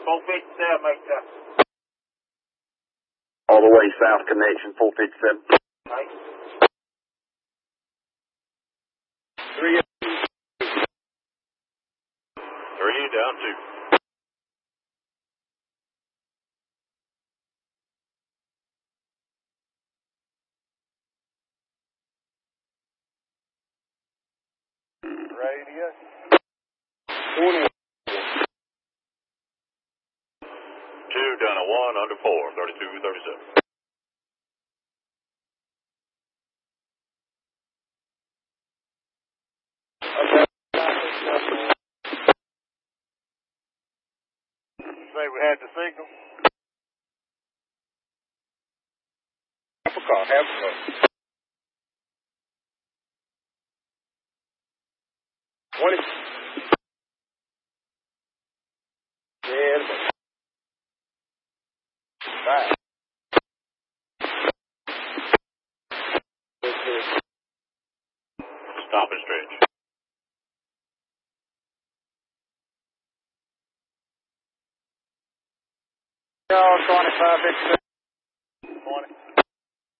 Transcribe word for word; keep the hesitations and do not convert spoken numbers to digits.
four fifty-seven, make that. All the way south connection, four fifty-seven. Right. Three. Three down two. Radius. Two down a one under four, thirty-two, thirty-seven. Say we had the signal. Half a car, half a car. Twenty. Yeah. Five. Stop and stretch. twenty-five,